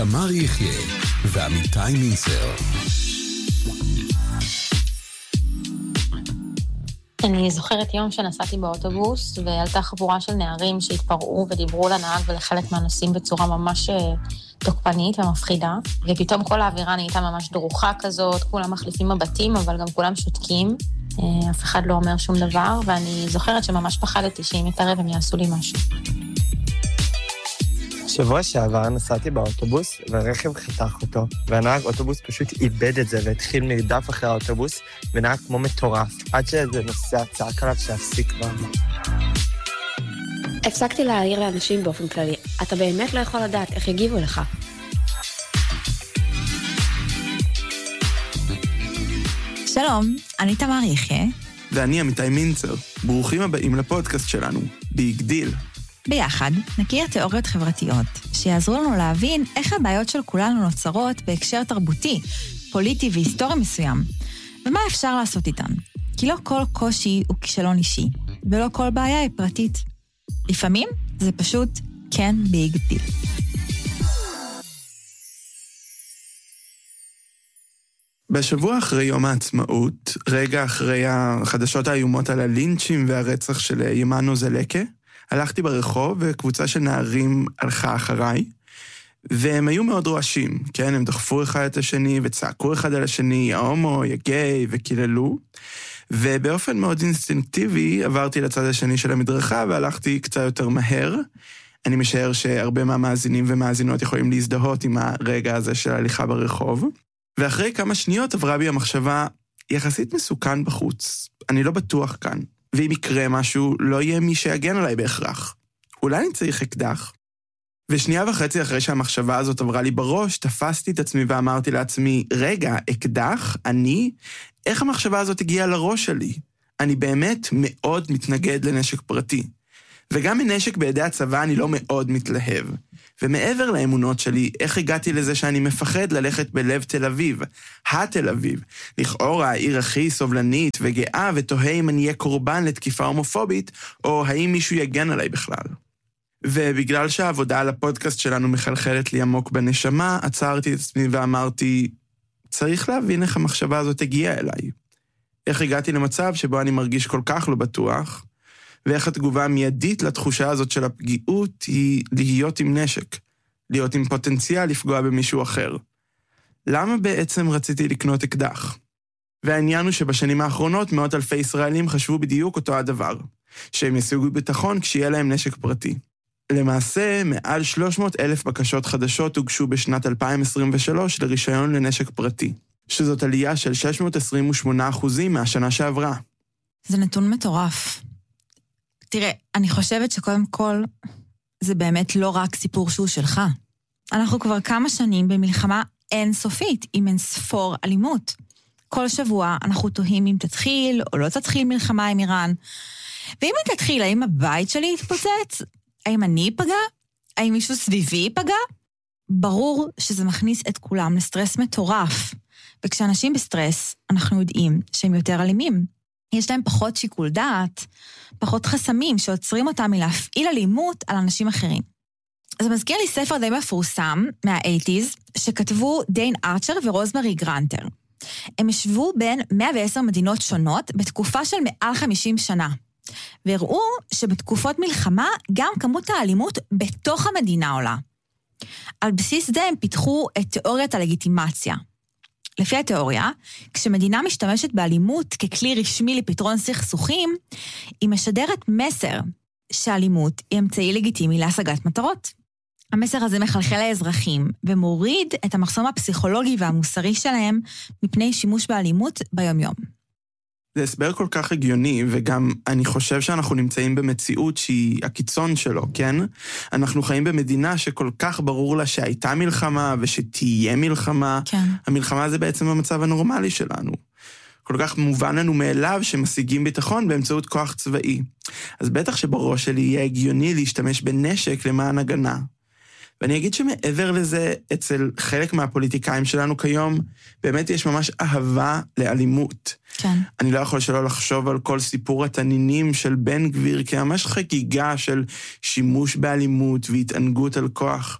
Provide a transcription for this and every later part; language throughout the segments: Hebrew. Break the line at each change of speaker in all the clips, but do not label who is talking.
תמר יחיה ועמיתי מינצר.
אני זוכרת יום שנסעתי באוטובוס, ועלתה חבורה של נערים שהתפרעו ודיברו לנהג ולחלק מהנוסעים בצורה ממש תוקפנית ומפחידה, ופתאום כל האווירה נהייתה ממש דרוכה כזאת, כולם מחליפים מבטים, אבל גם כולם שותקים, אף אחד לא אומר שום דבר, ואני זוכרת שממש פחדתי שאם יתערב הם יעשו לי משהו.
שבוע שעבר נסעתי באוטובוס, והרכב חתך אותו, והנהג אוטובוס פשוט איבד את זה, והתחיל מרדף אחרי האוטובוס, ונהג כמו מטורף, עד שזה נוסע צעק עליו שהפסיק כבר.
הפסקתי להעיר לאנשים באופן כללי. אתה באמת לא יכול לדעת איך יגיבו לך.
שלום, אני תמר יחיה.
ואני עמיתי מינצר. ברוכים הבאים לפודקאסט שלנו, ביג דיל.
ביחד נכיר תיאוריות חברתיות שיעזרו לנו להבין איך הבעיות של כולנו נוצרות בהקשר תרבותי, פוליטי והיסטורי מסוים, ומה אפשר לעשות איתן. כי לא כל קושי הוא כישלון אישי, ולא כל בעיה היא פרטית. לפעמים זה פשוט כן ביג דיל.
בשבוע אחרי יום העצמאות, רגע אחרי החדשות האיומות על הלינצ'ים והרצח של ימנו זלקה, הלכתי ברחוב וקבוצה של נערים הלכה אחריי, והם היו מאוד רועשים, כן? הם דחפו אחד את השני וצעקו אחד על השני, ההומו, יגיי, וקיללו, ובאופן מאוד אינסטינקטיבי עברתי לצד השני של המדרכה והלכתי קצת יותר מהר. אני משער שהרבה מהמאזינים ומאזינות יכולים להזדהות עם הרגע הזה של ההליכה ברחוב, ואחרי כמה שניות עברה בי המחשבה, יחסית מסוכן בחוץ, אני לא בטוח כאן. ואם יקרה משהו, לא יהיה מי שיגן עליי בהכרח. אולי אני צריך אקדח? ושנייה וחצי אחרי שהמחשבה הזאת עברה לי בראש, תפסתי את עצמי ואמרתי לעצמי, רגע, אקדח? אני? איך המחשבה הזאת הגיעה לראש שלי? אני באמת מאוד מתנגד לנשק פרטי. וגם מנשק בידי הצבא אני לא מאוד מתלהב. ומעבר לאמונות שלי, איך הגעתי לזה שאני מפחד ללכת בלב תל אביב, התל אביב, לכאורה העיר הכי סובלנית וגאה, ותוהה אם אני אהיה קורבן לתקיפה הומופובית, או האם מישהו יגן עליי בכלל. ובגלל שהעבודה על הפודקאסט שלנו מחלחלת לי עמוק בנשמה, עצרתי את עצמי ואמרתי, צריך להבין איך המחשבה הזאת הגיעה אליי. איך הגעתי למצב שבו אני מרגיש כל כך לא בטוח, ואיך התגובה המיידית לתחושה הזאת של הפגיעות היא להיות עם נשק, להיות עם פוטנציאל לפגוע במישהו אחר. למה בעצם רציתי לקנות אקדח? והעניין הוא שבשנים האחרונות מאות אלפי ישראלים חשבו בדיוק אותו הדבר, שהם ישיגו ביטחון כשיהיה להם נשק פרטי. למעשה, מעל 300,000 בקשות חדשות הוגשו בשנת 2023 לרישיון לנשק פרטי, שזאת עלייה של 628% מהשנה שעברה.
זה נתון מטורף. תראה, אני חושבת שקודם כל, זה באמת לא רק סיפור שהוא שלך. אנחנו כבר כמה שנים במלחמה אינסופית, עם אינספור אלימות. כל שבוע אנחנו תוהים אם תתחיל או לא תתחיל מלחמה עם איראן. ואם היא תתחיל, האם הבית שלי יתפוצץ? האם אני אפגע? האם מישהו סביבי ייפגע? ברור שזה מכניס את כולם לסטרס מטורף. וכשאנשים בסטרס, אנחנו יודעים שהם יותר אלימים. יש להם פחות שיקול דעת, פחות חסמים שעוצרים אותם מלהפעיל אלימות על אנשים אחרים. זה מזכיר לי ספר די מפורסם מה-80s, שכתבו דיין ארצ'ר ורוזמרי גרנטר. הם ישבו בין 110 מדינות שונות בתקופה של מעל 50 שנה, והראו שבתקופות מלחמה גם כמות האלימות בתוך המדינה עולה. על בסיס זה הם פיתחו את תיאוריית הלגיטימציה. לפי התיאוריה, כשמדינה משתמשת באלימות ככלי רשמי לפתרון סכסוכים, היא משדרת מסר שהאלימות היא אמצעי לגיטימי להשגת מטרות. המסר הזה מחלחל לאזרחים ומוריד את המחסום הפסיכולוגי והמוסרי שלהם מפני שימוש באלימות ביום-יום.
זה הסבר כל כך הגיוני, וגם אני חושב שאנחנו נמצאים במציאות שהיא הקיצון שלו, כן? אנחנו חיים במדינה שכל כך ברור לה שהייתה מלחמה ושתהיה מלחמה.
כן.
המלחמה זה בעצם המצב הנורמלי שלנו. כל כך מובן לנו מאליו שמשיגים ביטחון באמצעות כוח צבאי. אז בטח שבראש שלי יהיה הגיוני להשתמש בנשק למען הגנה. ואני אגיד שמעבר לזה, אצל חלק מהפוליטיקאים שלנו כיום, באמת יש ממש אהבה לאלימות.
כן.
אני לא יכול שלא לחשוב על כל סיפור התנינים של בן גביר, כממש חגיגה של שימוש באלימות והתענגות על כוח.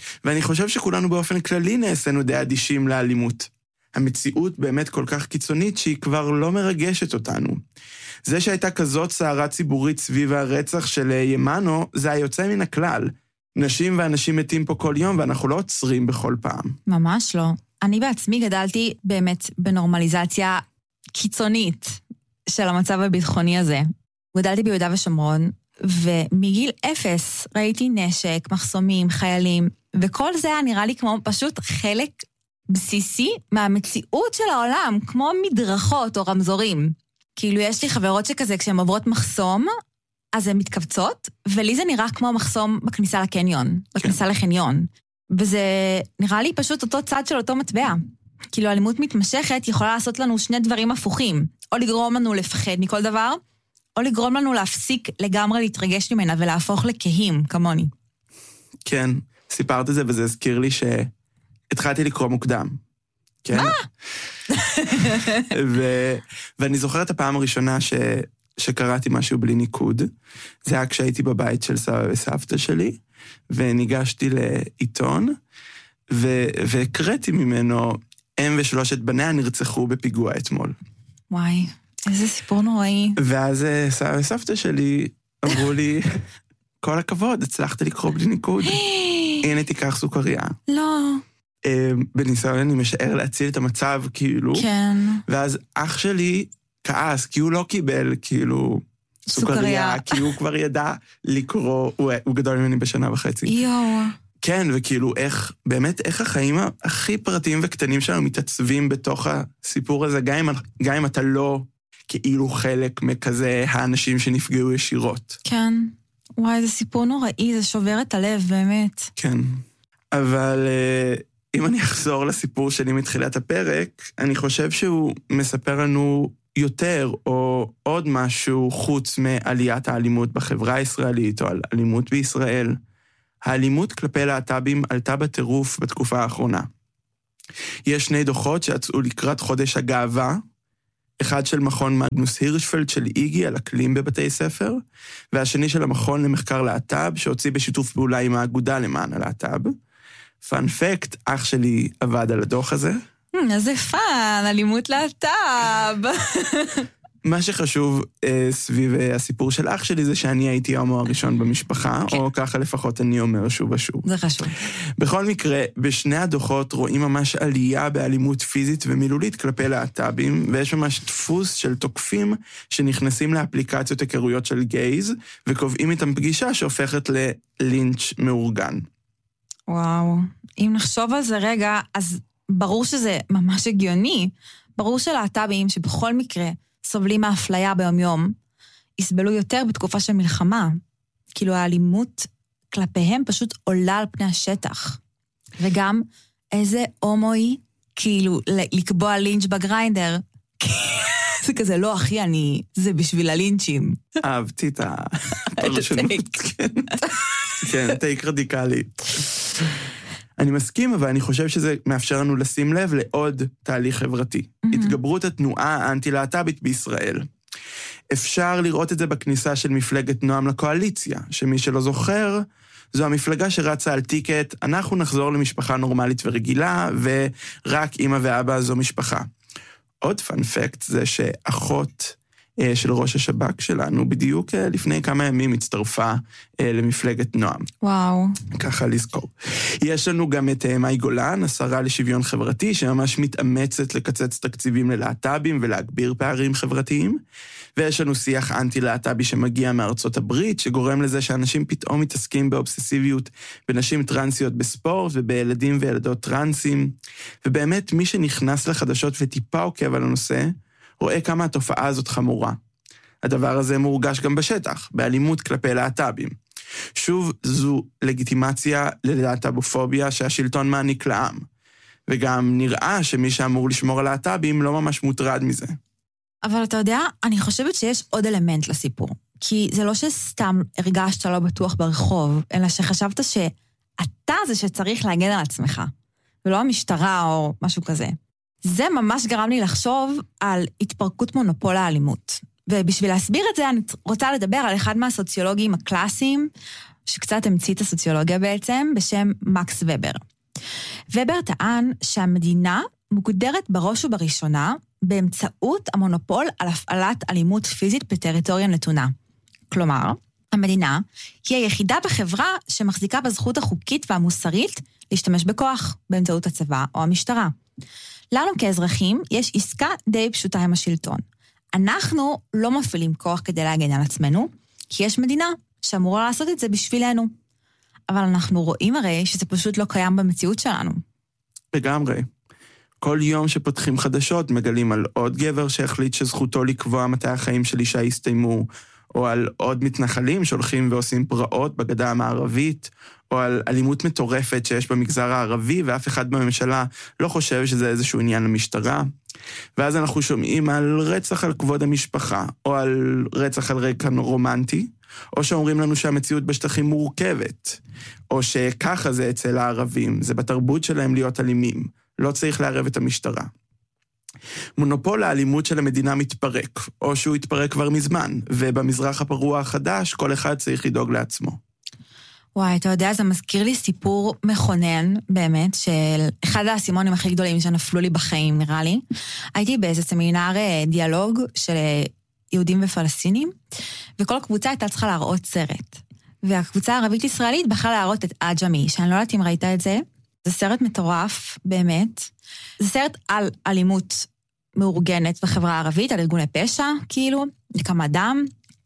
ואני חושב שכולנו באופן כללי נעשינו די אדישים לאלימות. המציאות באמת כל כך קיצונית שהיא כבר לא מרגשת אותנו. זה שהייתה כזאת סערה ציבורית סביב הרצח של ימנו, זה היוצא מן הכלל. נשים ואנשים מתים פה כל יום, ואנחנו לא עוצרים בכל פעם.
ממש לא. אני בעצמי גדלתי באמת בנורמליזציה קיצונית של המצב הביטחוני הזה. גדלתי ביהודה ושומרון, ומגיל 0 ראיתי נשק, מחסומים, חיילים, וכל זה היה נראה לי כמו פשוט חלק בסיסי מהמציאות של העולם, כמו מדרכות או רמזורים. כאילו יש לי חברות שכזה, כשהן עוברות מחסום, אז הן מתכווצות, ולי זה נראה כמו מחסום בכניסה לקניון, בכניסה לחניון. וזה נראה לי פשוט אותו צד של אותו מטבע. כאילו אלימות מתמשכת יכולה לעשות לנו שני דברים הפוכים, או לגרום לנו לפחד מכל דבר, או לגרום לנו להפסיק לגמרי להתרגש ממנה ולהפוך לכהים, כמוני.
כן, סיפרת את זה וזה הזכיר לי שהתחלתי לקרוא מוקדם. כן?
מה?
ואני זוכר את הפעם הראשונה שקראתי משהו בלי ניקוד. זה היה כשהייתי בבית של סבא וסבתא שלי, וניגשתי לעיתון, והקראתי ממנו, אם ושלושת בניה נרצחו בפיגוע אתמול.
וואי, איזה סיפור נוראי.
ואז סבא וסבתא שלי אמרו לי, כל הכבוד, הצלחת לקרוא בלי ניקוד. הנה תיקח סוכריה.
לא.
בניסיון אני משער להציל את המצב, כאילו.
כן.
ואז אח שלי כעס, כי הוא לא קיבל, כאילו, סוכריה, כי הוא כבר ידע לקרוא, הוא גדול ממני בשנה וחצי.
יואו.
כן, וכאילו, באמת, איך החיים הכי פרטיים וקטנים שלנו מתעצבים בתוך הסיפור הזה, גם אם אתה לא כאילו חלק מכזה האנשים שנפגעו ישירות.
כן. וואי, זה סיפור נוראי, זה שובר את הלב, באמת.
כן. אבל אם אני אחזור לסיפור שלי מתחילת הפרק, אני חושב שהוא מספר לנו יותר או עוד משהו חוץ מעליית האלימות בחברה הישראלית או על אלימות בישראל. האלימות כלפי להט"בים עלתה בטירוף בתקופה האחרונה. יש שני דוחות שיצאו לקראת חודש הגאווה, אחד של מכון מגנוס הירשפלד של איגי על אקלים בבתי ספר, והשני של המכון למחקר להט"ב שהוציא בשיתוף פעולה עם האגודה למען הלהט"ב. פאנ פקט, אח שלי עבד על הדוח הזה.
איזה פאן, אלימות להט"ב.
מה שחשוב סביב הסיפור של אח שלי זה שאני הייתי ההומו הראשון במשפחה, או ככה לפחות אני אומר שוב ושוב.
זה חשוב.
בכל מקרה, בשני הדוחות רואים ממש עלייה באלימות פיזית ומילולית כלפי להט"בים, ויש ממש דפוס של תוקפים שנכנסים לאפליקציות היכרויות של גייז, וקובעים איתם פגישה שהופכת ללינץ' מאורגן.
וואו, אם נחשוב על זה רגע, אז ברור שזה ממש הגיוני. ברור שלהט"בים שבכל מקרה סובלים מהאפליה ביום-יום, יסבלו יותר בתקופה של מלחמה. כאילו האלימות כלפיהם פשוט עולה על פני השטח. וגם איזה הומואי, כאילו לקבוע לינץ' בגריינדר. זה כזה, לא אחי, זה בשביל הלינצ'ים.
אהבתי את הפרשנות. כן, טייק רדיקלי. אני מסכים, אבל אני חושב שזה מאפשר לנו לשים לב לעוד תהליך חברתי. התגברות התנועה האנטי-להט"בית בישראל. אפשר לראות את זה בכניסה של מפלגת נועם לקואליציה, שמי שלא זוכר, זו המפלגה שרצה על טיקט, אנחנו נחזור למשפחה נורמלית ורגילה, ורק אמא ואבא זו משפחה. עוד פאנ פקט זה שאחות של ראש השב"כ שלנו, בדיוק לפני כמה ימים הצטרפה למפלגת נועם.
וואו.
ככה לזכור. יש לנו גם את מאי גולן, השרה לשוויון חברתי, שממש מתאמצת לקצץ תקציבים ללהט"בים ולהגביר פערים חברתיים, ויש לנו שיח אנטי-להט"בי שמגיע מארצות הברית, שגורם לזה שאנשים פתאום מתעסקים באובססיביות בנשים טרנסיות בספורט ובילדים וילדות טרנסים, ובאמת מי שנכנס לחדשות וטיפה עוקב על הנושא, רואה כמה התופעה הזאת חמורה. הדבר הזה מורגש גם בשטח, באלימות כלפי להט"בים. שוב, זו לגיטימציה ללהט"בופוביה שהשלטון מעניק לעם. וגם נראה שמי שאמור לשמור על להט"בים לא ממש מוטרד מזה.
אבל אתה יודע, אני חושבת שיש עוד אלמנט לסיפור. כי זה לא שסתם הרגשת לא בטוח ברחוב, אלא שחשבת שאתה זה שצריך להגן על עצמך, ולא המשטרה או משהו כזה. זה ממש גרם לי לחשוב על התפרקות מונופול האלימות. ובשביל להסביר את זה, אני רוצה לדבר על אחד מהסוציולוגים הקלאסיים, שקצת המציא את הסוציולוגיה בעצם, בשם מקס ובר. ובר טען שהמדינה מוגדרת בראש ובראשונה באמצעות המונופול על הפעלת אלימות פיזית בטריטוריה נתונה. כלומר, המדינה היא היחידה בחברה שמחזיקה בזכות החוקית והמוסרית להשתמש בכוח באמצעות הצבא או המשטרה. לנו כאזרחים יש עסקה די פשוטה עם השלטון. אנחנו לא מפעילים כוח כדי להגן על עצמנו, כי יש מדינה שאמורה לעשות את זה בשבילנו. אבל אנחנו רואים הרי שזה פשוט לא קיים במציאות שלנו.
לגמרי. כל יום שפותחים חדשות מגלים על עוד גבר שהחליט שזכותו לקבוע מתי החיים של אישה יסתיימו, או על עוד מתנחלים שהולכים ועושים פרעות בגדה המערבית, או על אלימות מטורפת שיש במגזר הערבי, ואף אחד בממשלה לא חושב שזה איזשהו עניין למשטרה. ואז אנחנו שומעים על רצח על כבוד המשפחה, או על רצח על רקע רומנטי, או שאומרים לנו שהמציאות בשטחים מורכבת, או שככה זה אצל הערבים, זה בתרבות שלהם להיות אלימים, לא צריך לערב את המשטרה. מונופול האלימות של המדינה מתפרק, או שהוא יתפרק כבר מזמן, ובמזרח הפרוע החדש כל אחד צריך לדאוג לעצמו.
וואי, אתה יודע, זה מזכיר לי סיפור מכונן, באמת, של אחד האסימונים הכי גדולים שנפלו לי בחיים, נראה לי. הייתי באיזה סמינר דיאלוג של יהודים ופלסטינים, וכל הקבוצה הייתה צריכה להראות סרט. והקבוצה הערבית-ישראלית בחרה להראות את עג'מי, שאני לא יודעת אם ראית את זה. זה סרט מטורף, באמת. זה סרט על אלימות מאורגנת בחברה הערבית, על ארגוני פשע, כאילו, לכמה דם.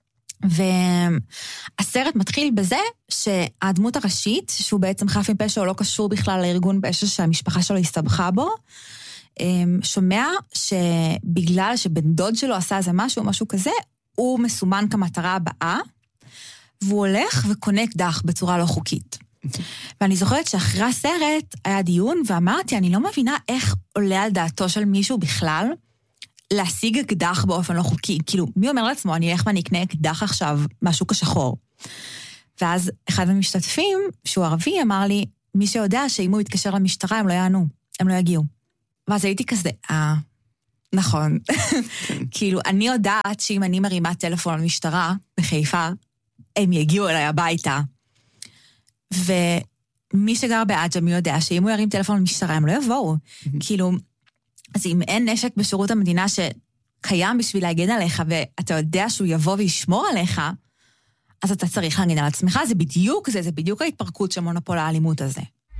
והסרט מתחיל בזה שהדמות הראשית, שהוא בעצם חף מפשע או לא קשור בכלל לארגון פשע שהמשפחה שלו הסתבכה בו, שומע שבגלל שבן דוד שלו עשה איזה משהו כזה, הוא מסומן כמטרה הבאה, והוא הולך וקונה אקדח בצורה לא חוקית. ואני זוכרת שאחרי הסרט היה דיון, ואמרתי, אני לא מבינה איך עולה על דעתו של מישהו בכלל, להשיג אקדח באופן לא חוקי. כאילו, מי אומר לעצמו, אני אלך ואני אקנה אקדח עכשיו, מהשוק השחור. ואז אחד המשתתפים, שהוא ערבי, אמר לי, מי שיודע שאם הוא יתקשר למשטרה, הם לא יענו, הם לא יגיעו. ואז הייתי כזה, נכון. כאילו, אני יודעת שאם אני מרימה טלפון למשטרה בחיפה, הם יגיעו אליי הביתה. ומי שגר בעג'מי יודע שאם הוא ירים טלפון למשטרה, הם לא יבואו. כאילו, אז אם אין נשק בשירות המדינה שקיים בשביל להגן עליך, ואתה יודע שהוא יבוא וישמור עליך, אז אתה צריך להגן על עצמך, זה בדיוק ההתפרקות של מונופול האלימות הזה.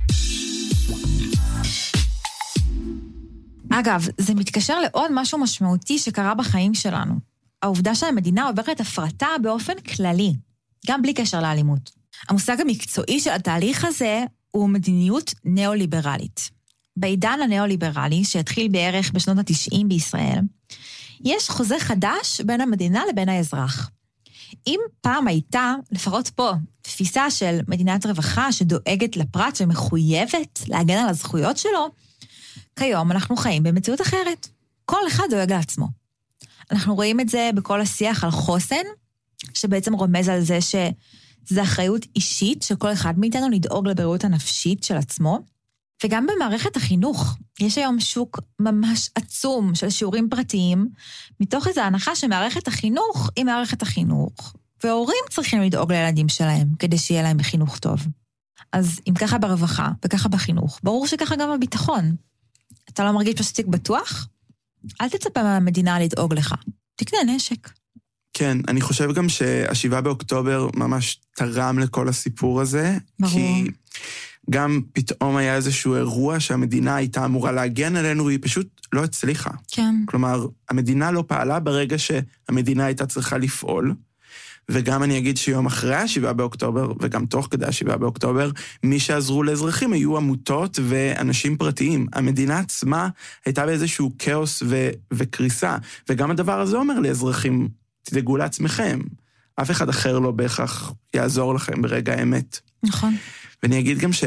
אגב, זה מתקשר לעוד משהו משמעותי שקרה בחיים שלנו. העובדה שהמדינה עוברת הפרטה באופן כללי, גם בלי קשר לאלימות. המושג המקצועי של התהליך הזה הוא מדיניות ניאו-ליברלית. בעידן הניאו-ליברלי, שהתחיל בערך בשנות ה-90 בישראל, יש חוזה חדש בין המדינה לבין האזרח. אם פעם הייתה, לפחות פה, תפיסה של מדינת רווחה שדואגת לפרט ומחויבת להגן על הזכויות שלו, כיום אנחנו חיים במציאות אחרת. כל אחד דואג לעצמו. אנחנו רואים את זה בכל השיח על חוסן, שבעצם רומז על זה שזה אחריות אישית של כל אחד מאיתנו לדאוג לבריאות הנפשית של עצמו, וגם במערכת החינוך. יש היום שוק ממש עצום של שיעורים פרטיים, מתוך איזו הנחה שמערכת החינוך היא מערכת החינוך, והורים צריכים לדאוג לילדים שלהם כדי שיהיה להם בחינוך טוב. אז אם ככה ברווחה וככה בחינוך, ברור שככה גם בביטחון. אתה לא מרגיש פשוט בטוח? אל תצפה מהמדינה לדאוג לך. תקנה נשק.
כן, אני חושב גם שה7 באוקטובר ממש תרם לכל הסיפור הזה.
ברור.
כי גם פתאום היה איזשהו אירוע שהמדינה הייתה אמורה להגן עלינו, והיא פשוט לא הצליחה.
כן.
כלומר, המדינה לא פעלה ברגע שהמדינה הייתה צריכה לפעול, וגם אני אגיד שיום אחרי ה7 באוקטובר, וגם תוך כדי ה7 באוקטובר, מי שעזרו לאזרחים היו עמותות ואנשים פרטיים. המדינה עצמה הייתה באיזשהו כאוס וקריסה, וגם הדבר הזה אומר לאזרחים, תדאגו לעצמכם. אף אחד אחר לא בהכרח יעזור לכם ברגע האמת.
נכון.
ואני אגיד גם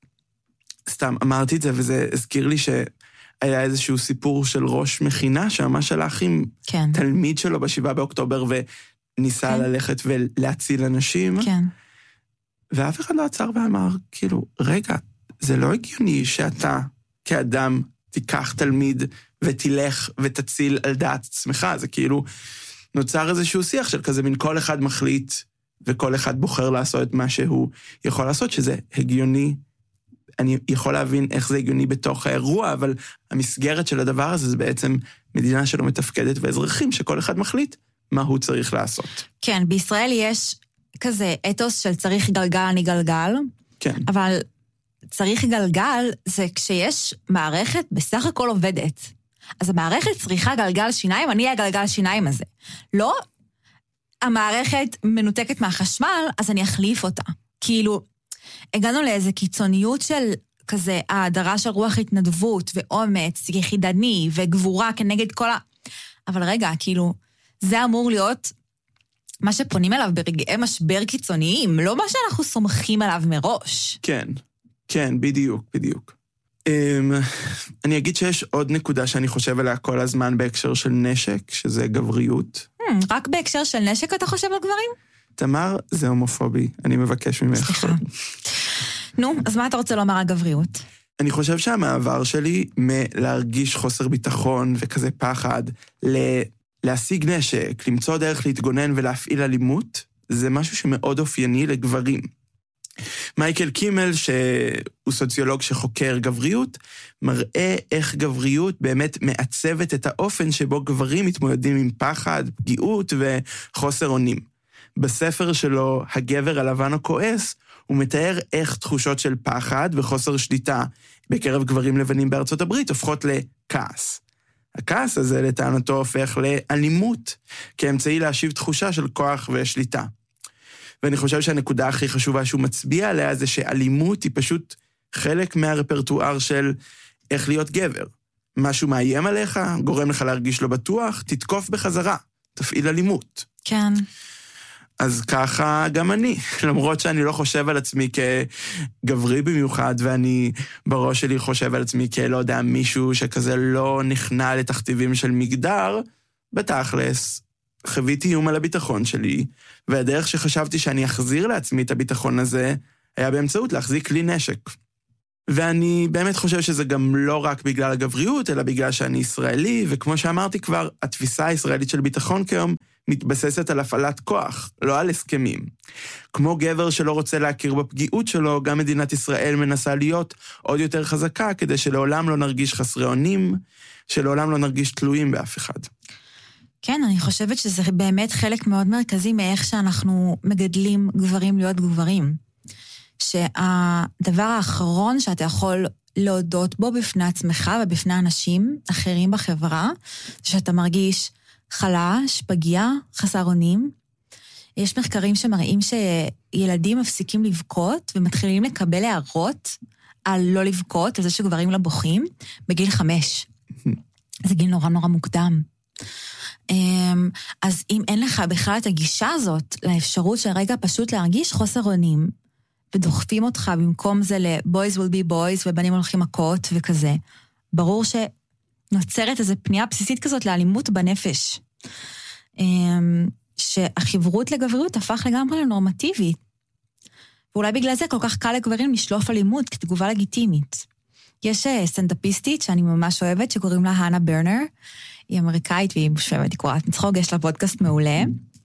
סתם אמרתי את זה, וזה הזכיר לי שהיה איזשהו סיפור של ראש מכינה, שממש הלך עם
כן.
תלמיד שלו ב7 באוקטובר, ניסה
כן.
ללכת ולהציל אנשים.
כן.
ואף אחד לא עצר ואמר, כאילו, רגע, זה לא הגיוני שאתה כאדם תיקח תלמיד ותלך ותציל על דעת עצמך. זה כאילו נוצר איזשהו שיח של כזה, מן כל אחד מחליט וכל אחד בוחר לעשות את מה שהוא יכול לעשות, שזה הגיוני. אני יכול להבין איך זה הגיוני בתוך האירוע, אבל המסגרת של הדבר הזה זה בעצם מדינה שלא מתפקדת, ואזרחים שכל אחד מחליט מה הוא צריך לעשות.
כן, בישראל יש כזה אתוס של צריך גלגל, אני גלגל.
כן.
אבל צריך גלגל זה כשיש מערכת בסך הכל עובדת. אז המערכת צריכה גלגל שיניים, אני הגלגל שיניים הזה. לא, המערכת מנותקת מהחשמל, אז אני אחליף אותה. כאילו, הגענו לאיזו קיצוניות של כזה, ההדרה של רוח התנדבות, ואומץ, יחידני, וגבורה כנגד כל אבל רגע, כאילו, זה אמור להיות מה שפונים אליו ברגעי משבר קיצוניים, לא מה שאנחנו סומכים עליו מראש.
כן, כן, בדיוק, בדיוק. אני אגיד שיש עוד נקודה שאני חושב עליה כל הזמן בהקשר של נשק, שזה גבריות.
רק בהקשר של נשק אתה חושב על גברים?
תמר, זה הומופובי, אני מבקש ממך.
סליחה. נו, אז מה אתה רוצה לומר על גבריות?
אני חושב שהמעבר שלי מלהרגיש חוסר ביטחון וכזה פחד, להשיג נשק, למצוא דרך להתגונן ולהפעיל אלימות, זה משהו שמאוד אופייני לגברים. מייקל קימל, שהוא סוציולוג שחוקר גבריות, מראה איך גבריות באמת מעצבת את האופן שבו גברים מתמודדים עם פחד, פגיעות וחוסר אונים. בספר שלו, הגבר הלבן הכועס, הוא מתאר איך תחושות של פחד וחוסר שליטה בקרב גברים לבנים בארצות הברית הופכות לכעס. הכעס הזה לטענתו הופך לאלימות, כאמצעי להשיב תחושה של כוח ושליטה. ואני חושב שהנקודה הכי חשובה שהוא מצביע עליה זה שאלימות היא פשוט חלק מהרפרטואר של איך להיות גבר. משהו מאיים עליך, גורם לך להרגיש לא בטוח, תתקוף בחזרה, תפעיל אלימות.
כן.
אז ככה גם אני, למרות שאני לא חושב על עצמי כגברי במיוחד, ואני בראש שלי חושב על עצמי כלא יודע, מישהו שכזה לא נכנע לתכתיבים של מגדר, בתכלס, חוויתי איום על הביטחון שלי, והדרך שחשבתי שאני אחזיר לעצמי את הביטחון הזה, היה באמצעות להחזיק כלי נשק. ואני באמת חושב שזה גם לא רק בגלל הגבריות, אלא בגלל שאני ישראלי, וכמו שאמרתי כבר, התפיסה הישראלית של ביטחון כיום מתבססת על הפעלת כוח, לא על הסכמים. כמו גבר שלא רוצה להכיר בפגיעות שלו, גם מדינת ישראל מנסה להיות עוד יותר חזקה, כדי שלעולם לא נרגיש חסרי אונים, שלעולם לא נרגיש תלויים באף אחד.
כן, אני חושבת שזה באמת חלק מאוד מרכזי מאיך שאנחנו מגדלים גברים להיות גברים. שהדבר האחרון שאתה יכול להודות בו בפני עצמך ובפני אנשים אחרים בחברה, זה שאתה מרגיש חלש, פגיע, חסר אונים. יש מחקרים שמראים שילדים מפסיקים לבכות ומתחילים לקבל הערות על לא לבכות, על זה שגברים לא בוכים, בגיל 5. זה גיל נורא נורא מוקדם. אז אם אין לך בכלל את הגישה הזאת לאפשרות של רגע פשוט להרגיש חוסר אונים, ודוחפים אותך במקום זה ל-boys will be boys ובנים הולכים מכות וכזה, ברור שנוצרת איזו פנייה בסיסית כזאת לאלימות בנפש. שהחברות לגבריות הפך לגמרי לנורמטיבית. ואולי בגלל זה כל כך קל לגברים לשלוף אלימות כתגובה לגיטימית. יש סטנדאפיסטית שאני ממש אוהבת, שקוראים לה הנה ברנר, היא אמריקאית והיא מושבת, היא קוראת מצחוק, יש לה פודקאסט מעולה.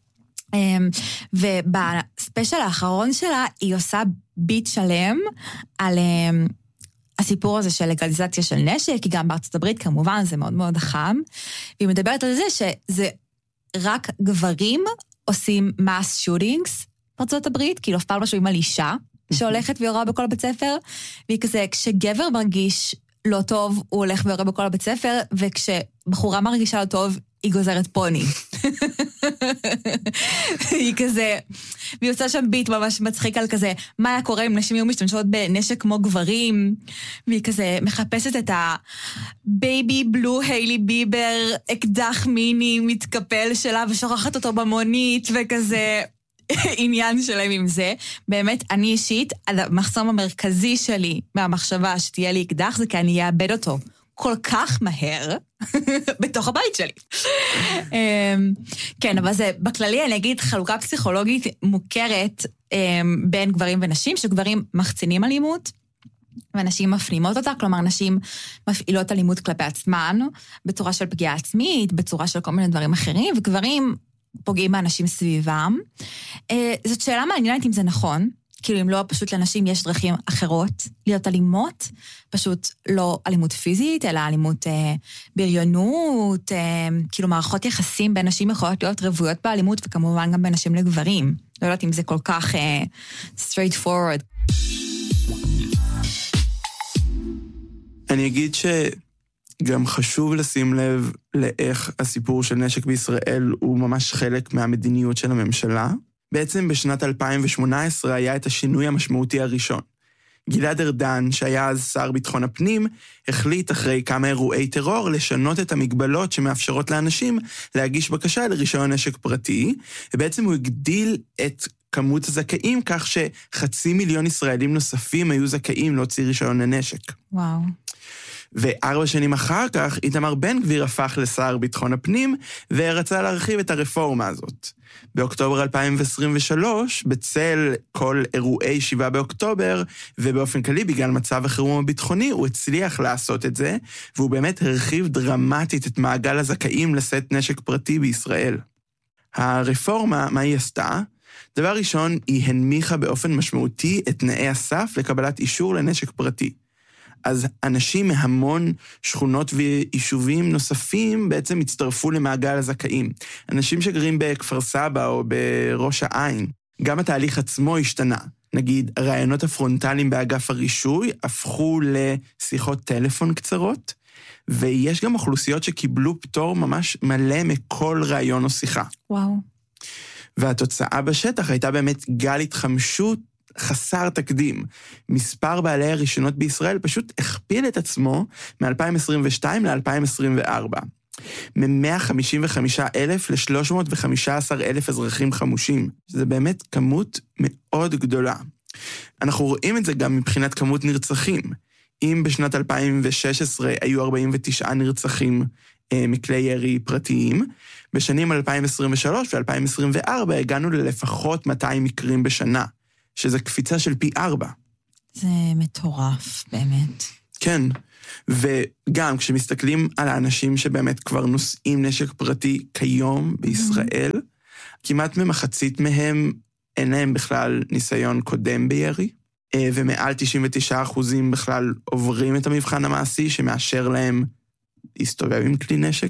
ובספיישל האחרון שלה היא עושה ביט שלם על הסיפור הזה של לגליזציה של נשק, כי גם בארצות הברית כמובן זה מאוד מאוד חם, והיא מדברת על זה שזה רק גברים עושים mass shootings בארצות הברית, כאילו אף פעם לא שומעים על אישה שהולכת ויורה בכל בית ספר, והיא כזה, כשגבר מרגיש לא טוב, הוא הולך ויורה בכל בית ספר, וכשבחורה מרגישה לא טוב, היא גוזרת פוני. היא כזה, והיא עושה שם ביט ממש מצחיק על כזה, מה היה קורה אם נשים היו משתמשות בנשק כמו גברים, והיא כזה מחפשת את הבייבי בלו היילי ביבר, אקדח מיני מתקפל שלה, ושוכחת אותו במונית, וכזה עניין שלהם עם זה. באמת, אני אישית, המחסום המרכזי שלי מהמחשבה שתהיה לי אקדח, זה כי אני אאבד אותו כל כך מהר בתוך הבית שלי. כן, אבל זה בכללי, אני אגיד, חלוקה פסיכולוגית מוכרת בין גברים ונשים, שגברים מחצינים אלימות, ונשים מפנימות אותה, כלומר, נשים מפעילות אלימות כלפי עצמן, בצורה של פגיעה עצמית, בצורה של כל מיני דברים אחרים, וגברים פוגעים באנשים סביבם. זאת שאלה מעניינת אם זה נכון, כאילו אם לא פשוט לאנשים יש דרכים אחרות להיות אלימות, פשוט לא אלימות פיזית, אלא אלימות בריונות, כאילו מערכות יחסים בין נשים יכולות להיות רבויות באלימות, וכמובן גם בין נשים לגברים. לא יודעת אם זה כל כך straight forward.
אני אגיד שגם חשוב לשים לב לאיך הסיפור של נשק בישראל הוא ממש חלק מהמדיניות של הממשלה. בעצם בשנת 2018 היה את השינוי המשמעותי הראשון. גלעד ארדן, שהיה אז שר ביטחון הפנים, החליט אחרי כמה אירועי טרור לשנות את המגבלות שמאפשרות לאנשים להגיש בקשה לרישיון נשק פרטי, ובעצם הוא הגדיל את כמות הזכאים כך ש500,000 ישראלים נוספים היו זכאים להוציא רישיון לנשק.
וואו.
ו4 שנים אחר כך, איתמר בן גביר הפך לשר ביטחון הפנים, ורצה להרחיב את הרפורמה הזאת. באוקטובר 2023, בצל כל אירועי 7 באוקטובר, ובאופן כללי בגלל מצב החירום הביטחוני, הוא הצליח לעשות את זה, והוא באמת הרחיב דרמטית את מעגל הזכאים לשאת נשק פרטי בישראל. הרפורמה, מה היא עשתה? דבר ראשון, היא הנמיכה באופן משמעותי את תנאי הסף לקבלת אישור לנשק פרטי. אז אנשים מהמון שכונות ויישובים נוספים בעצם הצטרפו למעגל הזכאים. אנשים שגרים בכפר סבא או בראש העין. גם התהליך עצמו השתנה. נגיד, הרעיונות הפרונטליים באגף הרישוי הפכו לשיחות טלפון קצרות, ויש גם אוכלוסיות שקיבלו פטור ממש מלא מכל רעיון או שיחה.
וואו. והתוצאה
בשטח הייתה באמת גל התחמשות חסר תקדים. מספר בעלי הרישיונות בישראל פשוט הכפיל את עצמו מ-2022 ל-2024. מ-155,000 ל-315,000 אזרחים חמושים. זה באמת כמות מאוד גדולה. אנחנו רואים את זה גם מבחינת כמות נרצחים. אם בשנת 2016 היו 49 נרצחים מכלי ירי פרטיים, בשנים 2023 ו-2024 הגענו ללפחות 200 מקרים בשנה. שזה קפיצה של פי 4.
זה מטורף, באמת.
כן, וגם כשמסתכלים על האנשים שבאמת כבר נושאים נשק פרטי כיום בישראל, כמעט ממחצית מהם אין להם בכלל ניסיון קודם בירי, ומעל 99% בכלל עוברים את המבחן המעשי שמאשר להם להסתובב עם כלי נשק.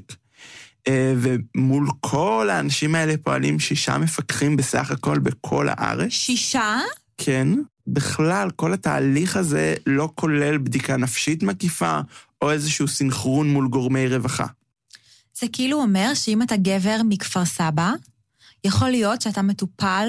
ומול כל האנשים האלה פועלים 6 מפקחים בסך הכל בכל הארץ.
6?
כן. בכלל, כל התהליך הזה לא כולל בדיקה נפשית מקיפה, או איזשהו סינכרון מול גורמי רווחה.
זה כאילו אומר שאם אתה גבר מכפר סבא, יכול להיות שאתה מטופל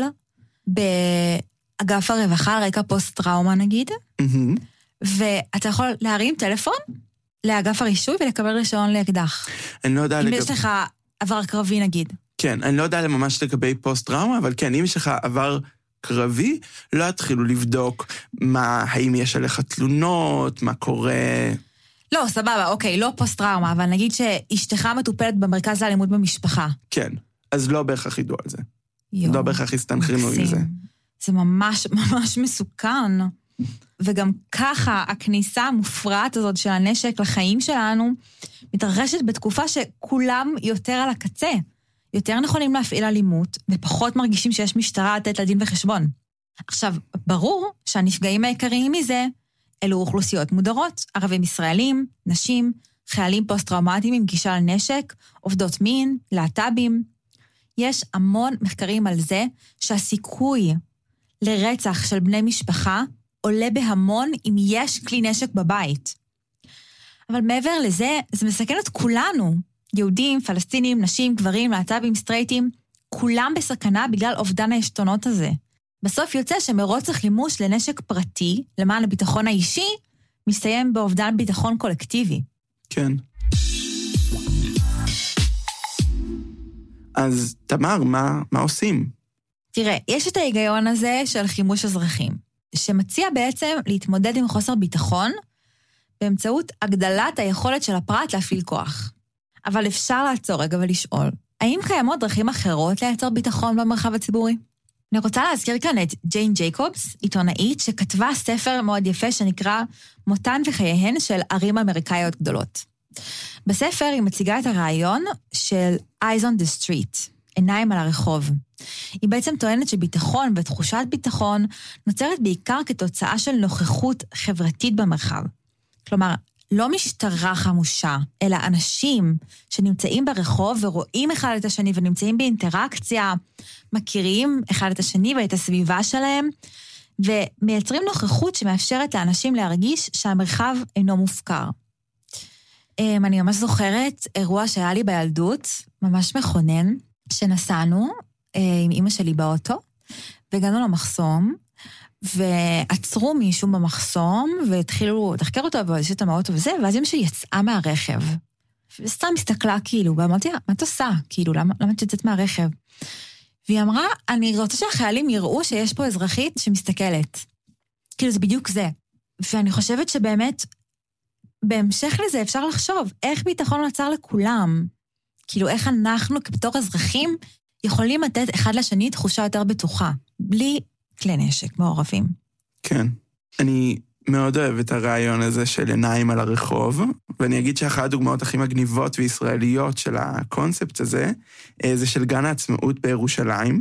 באגף הרווחה על רקע פוסט-טראומה נגיד, ואתה יכול להרים טלפון, לאגף הרישוי ולקבל רישיון לאקדח.
אני לא יודע
אם יש לך עבר קרבי נגיד.
כן, אני לא יודע ממש לגבי פוסט-טראומה, אבל כן, אם יש לך עבר קרבי, לא התחילו לבדוק האם יש עליך תלונות, מה קורה.
לא, סבבה, אוקיי, לא פוסט-טראומה, אבל נגיד שאשתך מטופלת במרכז לאלימות במשפחה.
כן, אז לא בהכרח ידעו על זה. לא בהכרח הסתנכרנו עם זה.
זה ממש ממש מסוכן. וגם ככה הכניסה המופרעת הזאת של הנשק לחיים שלנו מתרחשת בתקופה שכולם יותר על הקצה, יותר נכונים להפעיל אלימות, ופחות מרגישים שיש משטרה לתת לדין וחשבון. עכשיו, ברור שהנפגעים העיקריים מזה אלו אוכלוסיות מודרות, ערבים ישראלים, נשים, חיילים פוסט-טראומטיים עם גישה לנשק, עובדות מין, להט"בים. יש המון מחקרים על זה שהסיכוי לרצח של בני משפחה עולה בהמון אם יש כלי נשק בבית. אבל מעבר לזה, זה מסכן את כולנו. יהודים, פלסטינים, נשים, גברים, להט"בים, סטרייטים, כולם בסכנה בגלל אובדן העשתונות הזה. בסוף יוצא שמרוץ החימוש לנשק פרטי, למען הביטחון האישי, מסתיים באובדן ביטחון קולקטיבי.
כן. אז תמר, מה עושים?
תראה, יש את ההיגיון הזה של חימוש אזרחים, שמציע בעצם להתמודד עם חוסר ביטחון, באמצעות הגדלת היכולת של הפרט להפעיל כוח. אבל אפשר לעצור רגע ולשאול, האם קיימות דרכים אחרות לייצר ביטחון במרחב הציבורי? אני רוצה להזכיר כאן את ג'יין ג'ייקובס, עיתונאית שכתבה ספר מאוד יפה שנקרא מותן וחייהן של ערים אמריקאיות גדולות. בספר היא מציגה את הרעיון של Eyes on the Street, עיניים על הרחוב. היא בעצם טוענת שביטחון ותחושת ביטחון נוצרת בעיקר כתוצאה של נוכחות חברתית במרחב. כלומר, לא משטרה חמושה, אלא אנשים שנמצאים ברחוב ורואים אחד את השני ונמצאים באינטראקציה, מכירים אחד את השני ואת הסביבה שלהם, ומייצרים נוכחות שמאפשרת לאנשים להרגיש שהמרחב אינו מופקר. אני ממש זוכרת אירוע שהיה לי בילדות, ממש מכונן, שנסענו עם אמא שלי באוטו, והגענו למחסום, ועצרו מישהו במחסום, והתחילו לחקר אותו, והזיזו אותו מהאוטו וזה, ואז אמא שלי יצאה מהרכב. וסתם הסתכלה כאילו, ואמרתי, מה את עושה? כאילו, למה את יצאת מהרכב? והיא אמרה, אני רוצה שהחיילים יראו שיש פה אזרחית שמסתכלת. כאילו, זה בדיוק זה. ואני חושבת שבאמת, בהמשך לזה אפשר לחשוב, איך ביטחון נוצר לכולם? כאילו, איך אנחנו כבתור אזרחים יכולים לתת אחד לשני תחושה יותר בטוחה, בלי כלי נשק מעורבים. כן.
אני מאוד אוהב את הרעיון הזה של עיניים על הרחוב, ואני אגיד שאחת הדוגמאות הכי מגניבות וישראליות של הקונספט הזה, זה של גן העצמאות בירושלים,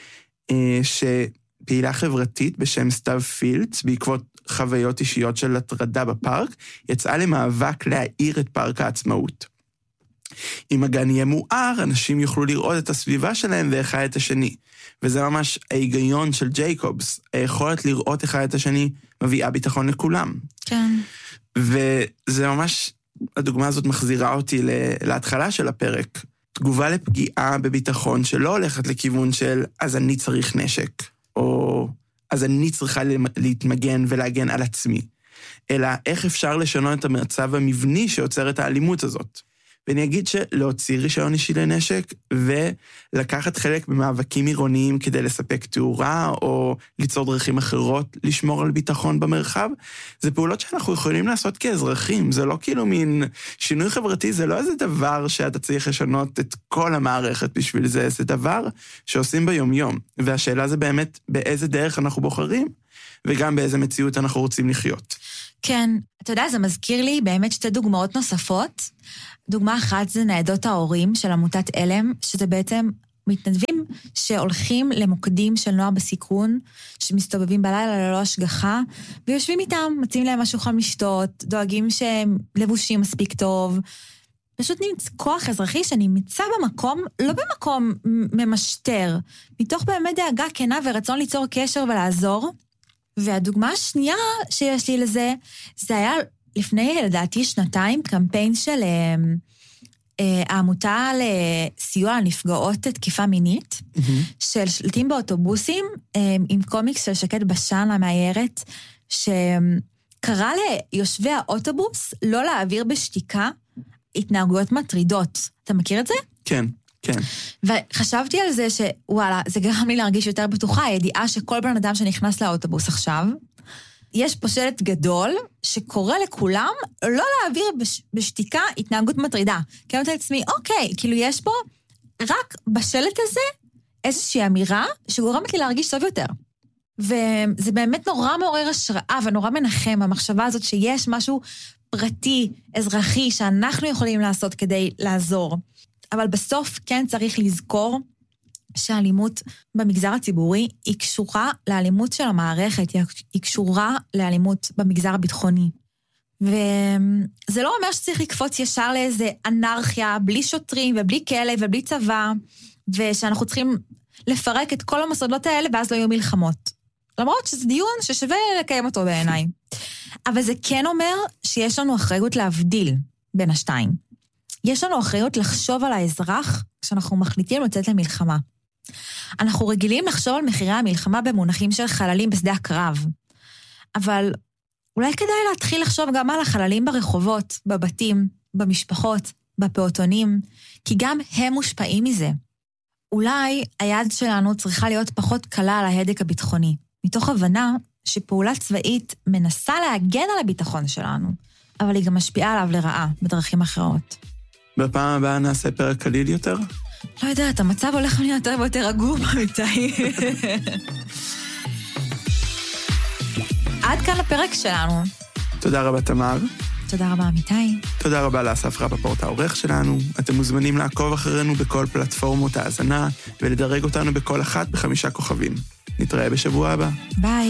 שפעילה חברתית בשם סתיו פילץ, בעקבות חוויות אישיות של הטרדה בפארק, יצאה למאבק להאיר את פארק העצמאות. אם הגן יהיה מואר, אנשים יוכלו לראות את הסביבה שלהם ואחד את השני. וזה ממש ההיגיון של ג'ייקובס. היכולת לראות אחד את השני מביאה ביטחון לכולם.
כן.
וזה ממש, הדוגמה הזאת מחזירה אותי להתחלה של הפרק. תגובה לפגיעה בביטחון שלא הולכת לכיוון של אז אני צריך נשק, או אז אני צריכה להתמגן ולהגן על עצמי. אלא איך אפשר לשנות את המצב המבני שיוצר את האלימות הזאת. ואני אגיד שלהוציא רישיון אישי לנשק, ולקחת חלק במאבקים עירוניים כדי לספק תאורה, או ליצור דרכים אחרות לשמור על ביטחון במרחב, זה פעולות שאנחנו יכולים לעשות כאזרחים, זה לא כאילו מין שינוי חברתי, זה לא איזה דבר שאתה צריך לשנות את כל המערכת בשביל זה, זה דבר שעושים ביום-יום, והשאלה זה באמת באיזה דרך אנחנו בוחרים, וגם באיזה מציאות אנחנו רוצים לחיות.
כן, אתה יודע, זה מזכיר לי באמת שתי דוגמאות נוספות. דוגמה אחת זה ניידות ההורים של עמותת אלם, שזה בעצם מתנדבים שהולכים למוקדים של נוער בסיכון, שמסתובבים בלילה ללא השגחה, ויושבים איתם, מציעים להם משהו חם לשתות, דואגים שהם לבושים מספיק טוב, פשוט נמצא כוח אזרחי שנמצא במקום, לא במקום ממשטר, מתוך באמת דאגה כנה ורצון ליצור קשר ולעזור. והדוגמה השנייה שיש לי לזה, זה היה לפני, לדעתי, שנתיים, קמפיין של העמותה לסיוע לנפגעות תקיפה מינית, של שלטים באוטובוסים, עם קומיקס של שקד בשן המאיירת, שקרא ליושבי האוטובוס לא להעביר בשתיקה התנהגויות מטרידות. אתה מכיר את זה?
כן. כן.
וחשבתי על זה שוואלה, זה גרם לי להרגיש יותר בטוחה, הידיעה שכל בן אדם שנכנס לאוטובוס עכשיו, יש פה שלט גדול שקורא לכולם לא להעביר בשתיקה התנהגות מטרידה. כי אני אומרת לעצמי, אוקיי, כאילו יש פה רק בשלט הזה איזושהי אמירה שגורמת לי להרגיש טוב יותר. וזה באמת נורא מעורר השראה ונורא מנחם, המחשבה הזאת שיש משהו פרטי, אזרחי, שאנחנו יכולים לעשות כדי לעזור. אבל בסוף כן צריך לזכור שהאלימות במגזר הציבורי היא קשורה לאלימות של המערכת, היא קשורה לאלימות במגזר הביטחוני. וזה לא אומר שצריך לקפוץ ישר לאיזה אנרכיה, בלי שוטרים ובלי כלא ובלי צבא, ושאנחנו צריכים לפרק את כל המוסדות האלה ואז לא יהיו מלחמות. למרות שזה דיון ששווה לקיים אותו בעיניי. אבל זה כן אומר שיש לנו אחריות להבדיל בין השתיים. יש לנו אחריות לחשוב על האזרח כשאנחנו מחליטים לצאת למלחמה. אנחנו רגילים לחשוב על מחירי המלחמה במונחים של חללים בשדה הקרב. אבל אולי כדאי להתחיל לחשוב גם על החללים ברחובות, בבתים, במשפחות, בפעוטונים, כי גם הם מושפעים מזה. אולי היד שלנו צריכה להיות פחות קלה על ההדק הביטחוני, מתוך הבנה שפעולה צבאית מנסה להגן על הביטחון שלנו, אבל היא גם משפיעה עליו לרעה בדרכים אחרות.
בפעם הבאה נעשה פרק קליל יותר?
לא יודעת, המצב הולך להיות יותר ויותר רגוע במיטאי. עד כאן הפרק שלנו.
תודה רבה, תמר.
תודה רבה, אמיתי.
תודה רבה לאסף רפפורט העורך שלנו. אתם מוזמנים לעקוב אחרינו בכל פלטפורמות ההאזנה, ולדרג אותנו בכל אחת ב5 כוכבים. נתראה בשבוע הבא.
ביי.